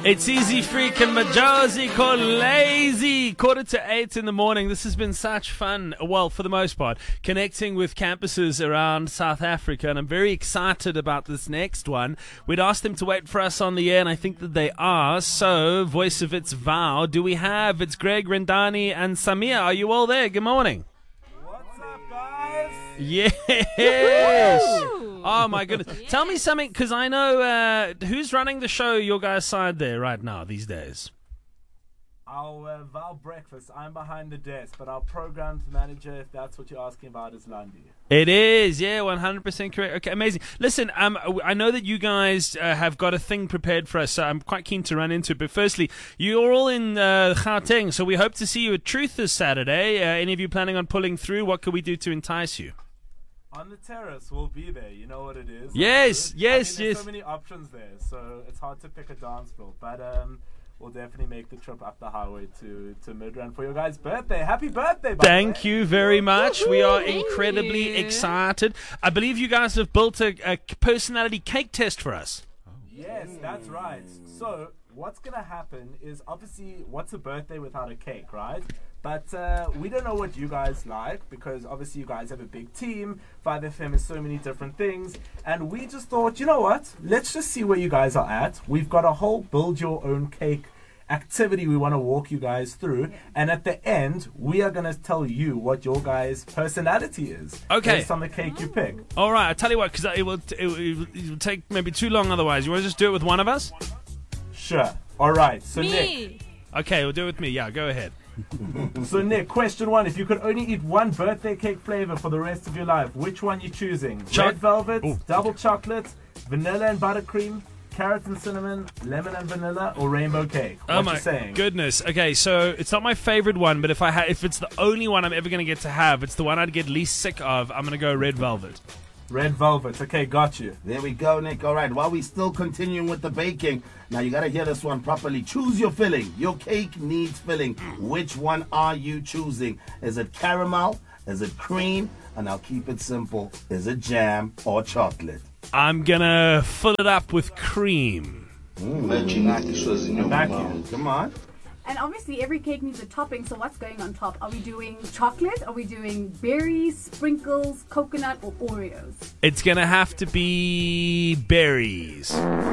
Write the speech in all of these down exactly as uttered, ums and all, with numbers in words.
It's Easy Freak and Majozi called Lazy. Quarter to eight in the morning. This has been such fun, well, for the most part, connecting with campuses around South Africa, and I'm very excited about this next one. We'd asked them to wait for us on the air, and I think that they are. So, voice of its vow, do we have? It's Greg, Rendani, and Samir. Are you all there? Good morning. What's up, guys? Yes. Oh, my goodness. Yeah. Tell me something, because I know uh, who's running the show your guys' side there right now these days? Our uh, Val Breakfast. I'm behind the desk, but our programs manager, if that's what you're asking about, is Lundy. It is, yeah, one hundred percent correct. Okay, amazing. Listen, um, I know that you guys uh, have got a thing prepared for us, so I'm quite keen to run into it. But firstly, you're all in uh, Gauteng, so we hope to see you at Truth this Saturday. Uh, any of you planning on pulling through? What can we do to entice you? On the terrace, we'll be there. You know what it is. Yes, I yes, mean, there's yes. so many options there, so it's hard to pick a dance floor. But um, we'll definitely make the trip up the highway to, to Midrand for your guys' birthday. Happy birthday, by Thank the way. you very much. Woo-hoo, we are thank incredibly you. excited. I believe you guys have built a, a personality cake test for us. Yes, that's right. So what's going to happen is, obviously, what's a birthday without a cake, right? But uh, we don't know what you guys like, because obviously you guys have a big team. five F M is so many different things. And we just thought, you know what? Let's just see where you guys are at. We've got a whole build your own cake activity we want to walk you guys through. And at the end, we are going to tell you what your guys' personality is. Okay. Based on the cake you pick. All right, I'll tell you what, because it will, it, will, it will take maybe too long otherwise. You want to just do it with one of us? Sure. All right. So Nick. Me. Okay, we'll do it with me. Yeah, go ahead. So Nick, question one: if you could only eat one birthday cake flavor for the rest of your life, which one you choosing? Choc- Red velvet, Ooh. double chocolate, vanilla and buttercream, carrot and cinnamon, lemon and vanilla, or rainbow cake? What Oh you my saying? goodness. Okay, so it's not my favorite one, but if I ha- if it's the only one I'm ever going to get to have, it's the one I'd get least sick of. I'm going to go red velvet. Red velvet. Okay, got you. There we go, Nick. All right, while we still continuing with the baking, now you got to hear this one properly. Choose your filling. Your cake needs filling. Which one are you choosing? Is it caramel? Is it cream? And I'll keep it simple. Is it jam or chocolate? I'm going to fill it up with cream. Mm. Back you. Come on. And obviously every cake needs a topping, so what's going on top? Are we doing chocolate? Are we doing berries, sprinkles, coconut, or Oreos? It's going to have to be berries.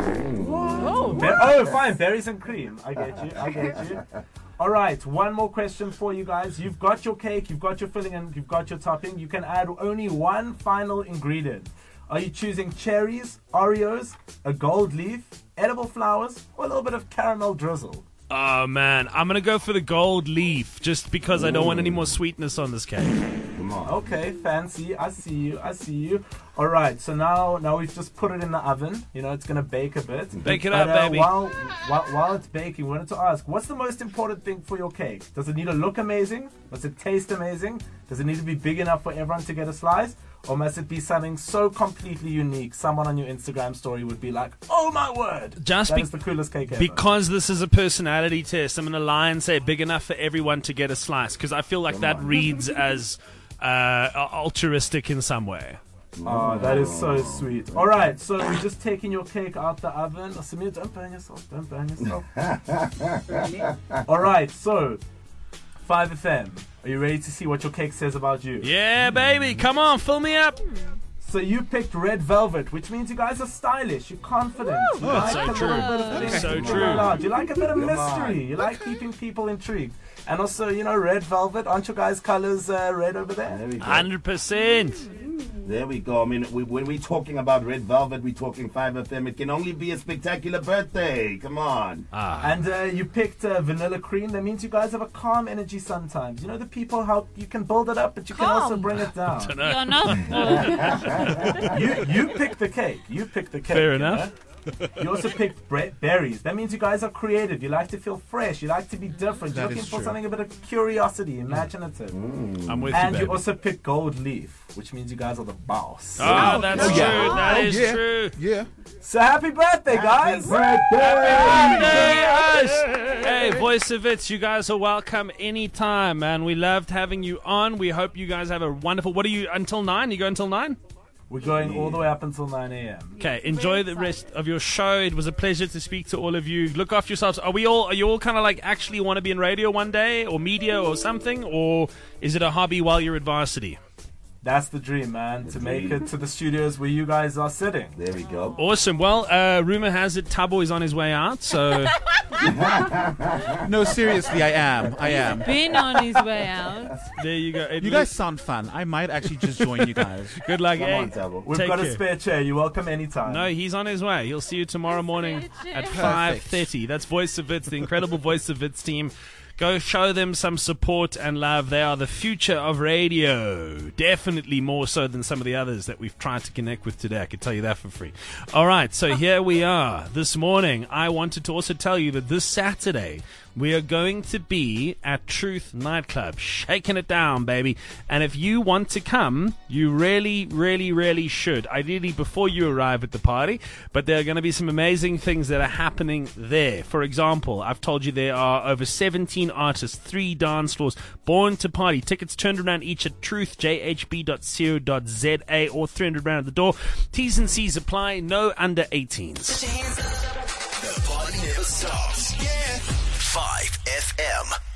Oh, Be- oh, fine. Berries and cream. I get you. I get you. All right. One more question for you guys. You've got your cake, you've got your filling, and you've got your topping. You can add only one final ingredient. Are you choosing cherries, Oreos, a gold leaf, edible flowers, or a little bit of caramel drizzle? Oh, man. I'm going to go for the gold leaf just because I don't want any more sweetness on this cake. Come on. Okay, fancy. I see you. I see you. All right. So now, now we've just put it in the oven. You know, it's gonna bake a bit. Bake it But, up, uh, baby. While, while while it's baking, we wanted to ask, what's the most important thing for your cake? Does it need to look amazing? Does it taste amazing? Does it need to be big enough for everyone to get a slice? Or must it be something so completely unique, someone on your Instagram story would be like, oh my word, Just that be- is the coolest cake ever. Because this is a personality test, I'm going to lie and say big enough for everyone to get a slice, because I feel like that reads as uh, altruistic in some way. Oh, that is so sweet. All right, so we're just taking your cake out the oven. Samir, don't burn yourself. Don't burn yourself. All right, so five F M. Are you ready to see what your cake says about you? Yeah, baby. Come on, fill me up. So you picked red velvet, which means you guys are stylish. You're confident. You Oh, that's like so a true. little bit of That's things so to true. roll out. You like a bit of Come mystery. on. You like keeping people intrigued. And also, you know, red velvet. Aren't your guys' colors uh, red over there? There we go. one hundred percent. There we go. I mean, we, when we're talking about red velvet, we're talking five F M. It can only be a spectacular birthday. Come on. Ah. And uh, you picked uh, vanilla cream. That means you guys have a calm energy sometimes. You know the people how you can build it up, but you can also Calm. bring it down. You're not. you you picked the cake. You picked the cake. Fair you enough. know? You also picked bre- berries. That means you guys are creative. You like to feel fresh. You like to be different. You're That looking is for true. something a bit of curiosity, imaginative. I'm with And you, you baby. also picked gold leaf, which means you guys are the boss. Oh, that's Oh, true. yeah. That Oh, is yeah. true. Yeah. So happy birthday, guys! Hey, us. Hey, Voice of It, you guys are welcome anytime, man. We loved having you on. We hope you guys have a wonderful. What are you until nine? You go until nine? We're going all the way up until nine a.m. Okay, Yes, enjoy very the rest excited. of your show. It was a pleasure to speak to all of you. Look after yourselves. Are we all? Are you all kind of like actually want to be in radio one day, or media, or something, or is it a hobby while you're at varsity? That's the dream, man, to make it to the studios where you guys are sitting. There we go. Awesome. Well, uh, rumor has it Tabo is on his way out. So No, seriously, I am. I am. Been on his way out. there you go. It You guys sound fun. I might actually just join you guys. good luck. Come eh? on, Tabo. We've Take got care. a spare chair. You're welcome anytime. No, he's on his way. He'll see you tomorrow morning at Perfect. five thirty. That's Voice of Wits, the incredible Voice of Wits team. Go show them some support and love. They are the future of radio. Definitely more so than some of the others that we've tried to connect with today. I can tell you that for free. All right, so here we are. This morning, I wanted to also tell you that this Saturday, we are going to be at Truth Nightclub, shaking it down, baby. And if you want to come, you really, really, really should. Ideally before you arrive at the party, but there are going to be some amazing things that are happening there. For example, I've told you there are over seventeen artists, three dance floors, born to party. Tickets turned around each at truth j h b dot co dot z a or three hundred rand at the door. T's and C's apply. No under eighteens. The party never stops. Yeah. five F M.